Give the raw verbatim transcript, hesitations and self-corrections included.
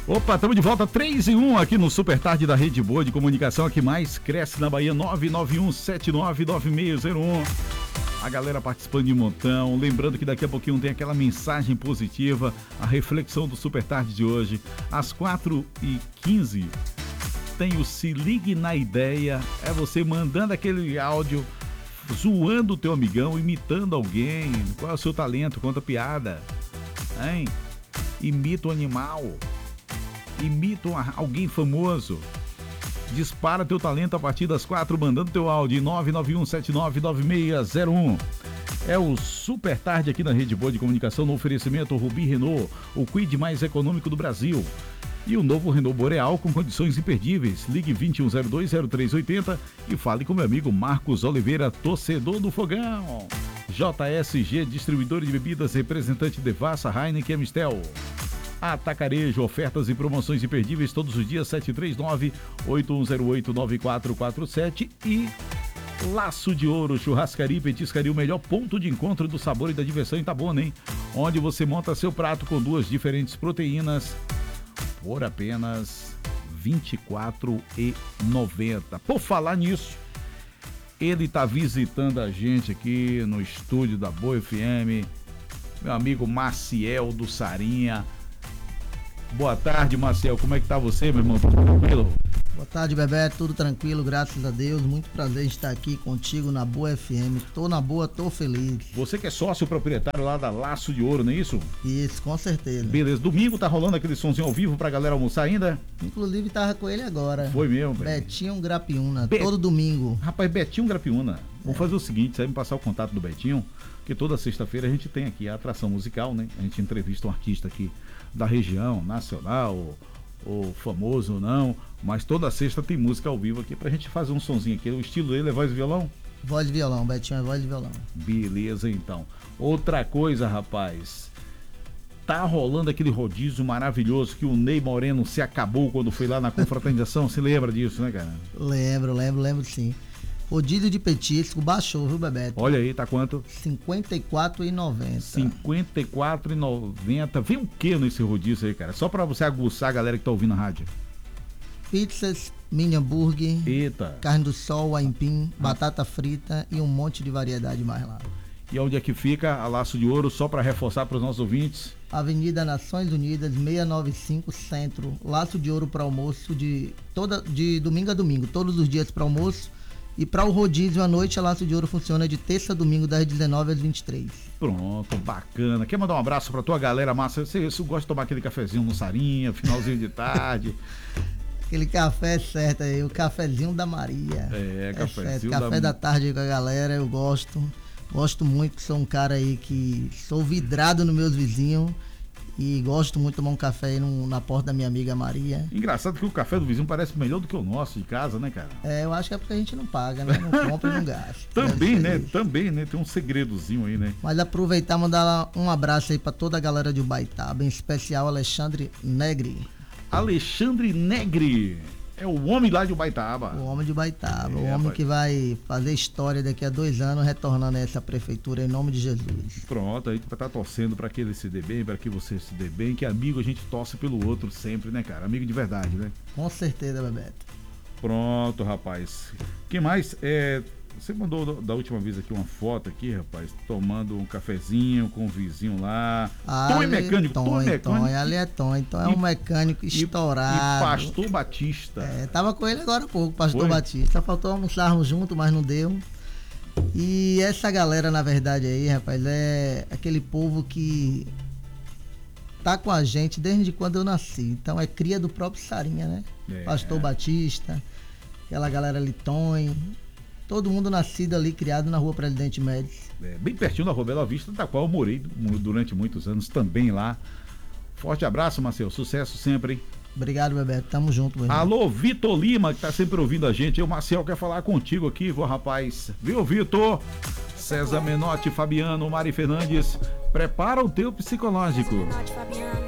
Opa, estamos de volta, três e um aqui no Super Tarde da Rede Boa de Comunicação, a que mais cresce na Bahia, nove nove um sete nove nove seis zero um. A galera participando de montão, lembrando que daqui a pouquinho tem aquela mensagem positiva, a reflexão do Super Tarde de hoje. Às quatro e quinze tem o Se Ligue na Ideia, é você mandando aquele áudio, zoando o teu amigão, imitando alguém. Qual é o seu talento? Conta piada, hein? Imita um animal, imita um, alguém famoso. Dispara teu talento a partir das quatro, mandando teu áudio nove nove um sete nove nove seis zero um. É o Super Tarde aqui na Rede Boa de Comunicação, no oferecimento Rubi Renault, o Kwid mais econômico do Brasil. E o novo Renault Boreal com condições imperdíveis. Ligue vinte e um zero dois zero três oitenta e fale com meu amigo Marcos Oliveira, torcedor do Fogão. J S G, distribuidor de bebidas, representante Devassa, Heineken e Mistel. Atacarejo, ofertas e promoções imperdíveis todos os dias, sete três nove, oito um zero oito, nove quatro quatro sete. E Laço de Ouro, churrascaria e petiscaria, o melhor ponto de encontro do sabor e da diversão em Itabuna, hein? Onde você monta seu prato com duas diferentes proteínas por apenas vinte e quatro reais e noventa centavos. Por falar nisso, ele está visitando a gente aqui no estúdio da Boa F M, meu amigo Maciel do Sarinha. Boa tarde, Maciel. Como é que tá você, meu irmão? Tudo tranquilo? Boa tarde, Bebeto. Tudo tranquilo, graças a Deus. Muito prazer em estar aqui contigo na Boa F M. Tô na boa, tô feliz. Você que é sócio proprietário lá da Laço de Ouro, não é isso? Isso, com certeza. Beleza. Domingo tá rolando aquele sonzinho ao vivo pra galera almoçar ainda? Inclusive tava com ele agora. Foi mesmo, velho. Betinho Grapiúna, Be... todo domingo. Rapaz, Betinho Grapiúna. Vamos é. fazer o seguinte, você vai me passar o contato do Betinho, porque toda sexta-feira a gente tem aqui a atração musical, né? A gente entrevista um artista aqui da região, nacional, ou, ou famoso ou não, mas toda sexta tem música ao vivo aqui pra gente fazer um sonzinho aqui. O estilo dele é voz e violão? Voz de violão, Betinho é voz de violão. Beleza, então. Outra coisa, rapaz, tá rolando aquele rodízio maravilhoso que o Ney Moreno se acabou quando foi lá na confraternização. Você lembra disso, né, cara? Lembro, lembro, lembro sim. Rodízio de petisco baixou, viu, Bebeto? Olha aí, tá quanto? cinquenta e quatro reais e noventa centavos. cinquenta e quatro reais e noventa centavos. Vem o que nesse rodízio aí, cara? Só pra você aguçar a galera que tá ouvindo a rádio. Pizzas, mini hambúrguer, Eita. carne do sol, aipim, ah. batata frita e um monte de variedade mais lá. E onde é que fica a Laço de Ouro, só para reforçar para os nossos ouvintes? Avenida Nações Unidas, seiscentos e noventa e cinco, Centro. Laço de Ouro para almoço de, toda, de domingo a domingo, todos os dias para almoço. E para o rodízio à noite, a Laço de Ouro funciona de terça a domingo, das dezenove às vinte e três. Pronto, bacana. Quer mandar um abraço para tua galera, massa? Você, você gosta de tomar aquele cafezinho no Sarinha, finalzinho de tarde? Aquele café certo aí, o cafezinho da Maria. É, cafezinho é Café da... da tarde aí com a galera, eu gosto. Gosto muito, sou um cara aí que sou vidrado nos meus vizinhos. E gosto muito de tomar um café aí no, na porta da minha amiga Maria. Engraçado que o café do vizinho parece melhor do que o nosso de casa, né, cara? É, eu acho que é porque a gente não paga, né? Não compra e não gasta. Também, né? Isso. Também, né? Tem um segredozinho aí, né? Mas aproveitar e mandar um abraço aí pra toda a galera de Ubaitaba, em especial Alexandre Negri. Alexandre Negri. É o homem lá de Ubaitaba. O homem de Ubaitaba, é, o homem rapaz. que vai fazer história daqui a dois anos, retornando a essa prefeitura em nome de Jesus. Pronto, aí tu vai estar torcendo para que ele se dê bem, para que você se dê bem, que amigo a gente torce pelo outro sempre, né, cara? Amigo de verdade, né? Com certeza, Bebeto. Pronto, rapaz. O que mais? É, você mandou da última vez aqui uma foto aqui, rapaz, tomando um cafezinho com o vizinho lá. Tom é mecânico, Tom é mecânico. Tom, ali é Tom, então é um mecânico estourado. E Pastor Batista. É, tava com ele agora há pouco, Pastor Foi? Batista. Faltou almoçarmos junto, mas não deu. E essa galera, na verdade, aí, rapaz, é aquele povo que tá com a gente desde quando eu nasci. Então é cria do próprio Sarinha, né? É. Pastor Batista, aquela galera ali, Tom. Todo mundo nascido ali, criado na Rua Presidente Médici. É, bem pertinho da Rua Bela Vista, da qual eu morei durante muitos anos também lá. Forte abraço, Marcelo. Sucesso sempre, hein? Obrigado, Bebeto. Tamo junto, meu irmão. Alô, Vitor Lima, que tá sempre ouvindo a gente. O Marcel quer falar contigo aqui, viu, rapaz? Viu, Vitor? César Menotti, Fabiano, Mari Fernandes. Prepara o teu psicológico.